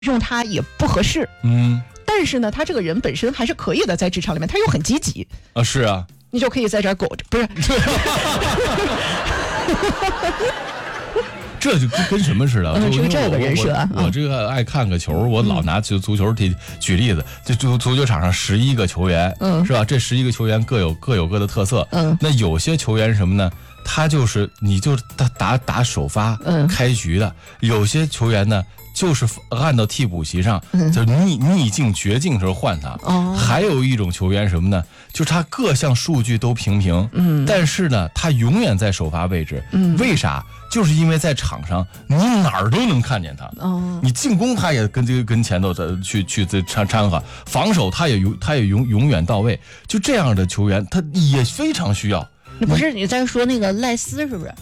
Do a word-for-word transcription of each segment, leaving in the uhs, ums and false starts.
用它也不合适。 嗯， 但是呢，他这个人本身还是可以的，在职场里面他又很积极啊，是啊， 你就可以在这儿苟着，不是。 这就跟跟什么似的？ 嗯，是这个人设啊。 我, 我, 我这个爱看个球，我老拿足足球举举例子，就足足球场上十一个球员，嗯，是吧？这十一个球员各有各有各的特色，嗯，那有些球员是什么呢？他就是你就是打打打首发，嗯，开局的；有些球员呢，就是按到替补席上，嗯，就逆逆境绝境时候换他。哦，还有一种球员什么呢？就是他各项数据都平平，嗯，但是呢，他永远在首发位置，嗯，为啥？就是因为在场上你哪儿都能看见他，哦，你进攻他也跟这个跟前头去去去掺掺和，防守他也永他也永永远到位。就这样的球员，他也非常需要。 不是你在说那个赖斯是不是？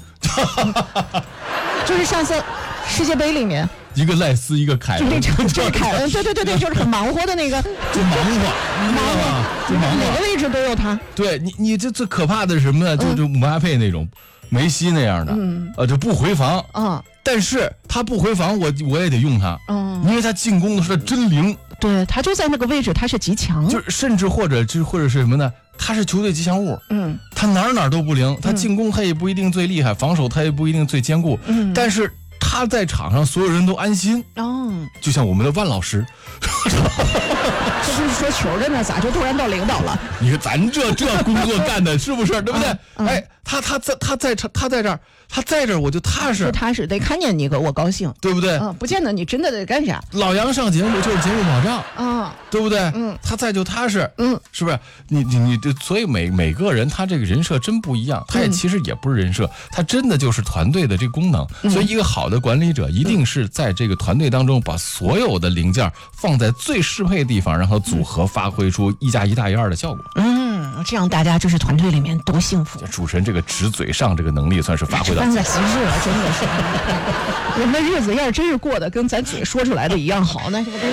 就是上次世界杯里面。 一个赖斯，一个凯恩， 就是凯恩，对对对对，就是很忙活的那个， 就忙活， 忙活， 就忙活， 每个位置都有他。 对你，你这最可怕的是什么呢？就就姆巴佩那种，梅西那样的，嗯，呃，就不回防，啊，但是他不回防，我我也得用他，嗯，因为他进攻的时候真灵， 对他就在那个位置，他是极强， 就是甚至或者就或者是什么呢？他是球队吉祥物，嗯，他哪儿哪儿都不灵，他进攻他也不一定最厉害，防守他也不一定最坚固，嗯，但是。他在场上，所有人都安心哦，就像我们的万老师。 这不是说球的呢，咋就突然到领导了？ 你看咱这这工作干的是不是，对不对？嗯、哎，他他在他在他在这儿，他在这儿我就踏实， 踏实得看见你个我高兴， 对不对？ 嗯，不见得你真的得干啥。 老杨上节目就是节目保障， 啊， 对不对？嗯，他在就踏实，嗯，是不是？你你你这，所以每每个人他这个人设真不一样，他也其实也不是人设，他真的就是团队的这个功能。嗯、所以一个好的管理者一定是在这个团队当中把所有的零件放在最适配的地方，然后组合发挥出一加一大于二的效果。 嗯，这样大家就是团队里面都幸福。 主持人这个直嘴上这个能力算是发挥到极致了，真的是。我们的日子要是真是过得跟咱嘴说出来的一样好，那是不是？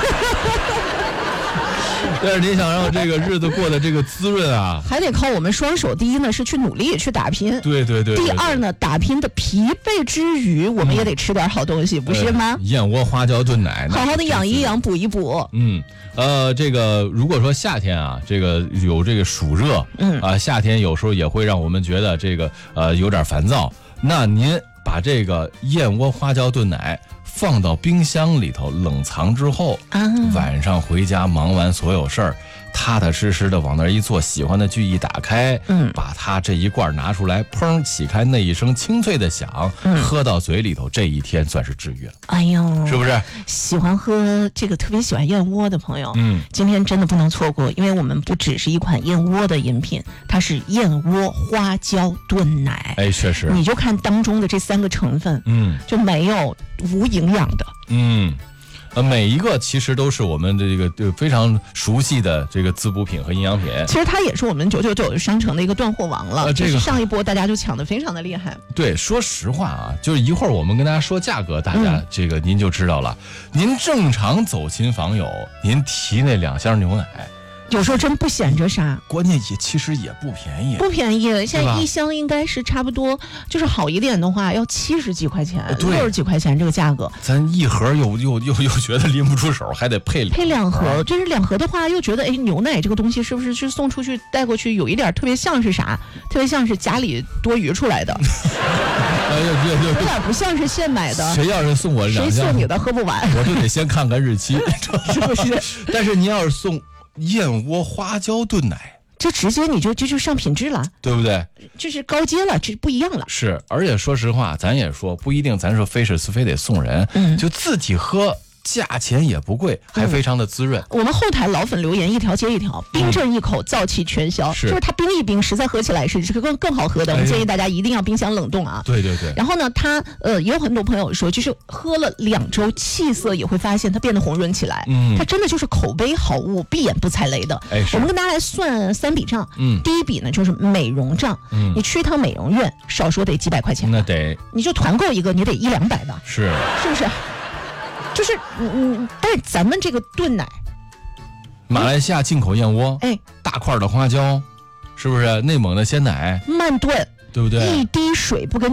但是你想让这个日子过得这个滋润啊， 还得靠我们双手。第一呢是去努力去打拼， 对对 对, 对, 对。 第二呢，打拼的疲惫之余，我们也得吃点好东西，嗯、不是吗？ 呃、燕窝花椒炖奶， 好好的养一养，补一补。 嗯，呃，这个如果说夏天啊，这个有这个暑热，嗯啊、呃，夏天有时候也会让我们觉得这个呃有点烦躁。那您把这个燕窝花椒炖奶放到冰箱里头冷藏之后，啊、晚上回家忙完所有事儿，踏踏实实的往那一坐，喜欢的剧一打开，嗯，把它这一罐拿出来，砰起开那一声清脆的响，嗯、喝到嘴里头，这一天算是治愈了。 哎呦， 是不是？ 喜欢喝这个特别喜欢燕窝的朋友，嗯，今天真的不能错过，因为我们不只是一款燕窝的饮品，它是燕窝花椒炖奶。 哎，确实， 你就看当中的这三个成分，嗯，就没有无营养的， 嗯。呃，每一个其实都是我们的这个非常熟悉的这个滋补品和营养品。 其实它也是我们九九九商城的一个断货王了。呃，这个上一波大家就抢得非常的厉害。 对，说实话啊，就是一会儿我们跟大家说价格，大家这个您就知道了。嗯、您正常走亲访友，您提那两箱牛奶。 有时候真不显着啥， 关键也其实也不便宜， 不便宜。现在一箱应该是差不多，就是好一点的话要七十几块钱，六十几块钱这个价格。 咱一盒又又又又觉得拎不出手，还得配配两盒。就是两盒的话，又觉得哎，牛奶这个东西是不是是送出去带过去，有一点特别像是啥？特别像是家里多余出来的， 哎呀，有点不像是现买的。 谁要是送我两箱， 谁送你的喝不完， 我就得先看看日期， 是不是？ 但是您要是送燕窝花椒炖奶， 这直接你就这就上品质了， 对不对？ 就是高阶了，这不一样了。 是，而且说实话，咱也说不一定，咱说非是非得送人，嗯，就自己喝。价钱也不贵，还非常的滋润。 嗯、我们后台老粉留言一条接一条，冰镇一口，燥气全消。 是， 就是它冰一冰，实在喝起来是是更更好喝的。我们建议大家一定要冰箱冷冻啊。 对对对。 然后呢，它呃也有很多朋友说，就是喝了两周，气色也会发现它变得红润起来。嗯，它真的就是口碑好物，闭眼不踩雷的。 哎， 我们跟大家来算三笔账。嗯，第一笔呢就是美容账。嗯，你去一趟美容院，少说得几百块钱。 那得。 你就团购一个，你得一两百吧。 是。 是不是？就是嗯，但是咱们这个炖奶， 马来西亚进口燕窝，哎，大块的花椒，是不是？内蒙的鲜奶， 慢炖， 对不对？ 一滴水不跟你兑，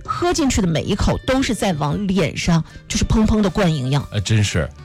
喝进去的每一口都是在往脸上就是砰砰的灌营养。 呃，真是。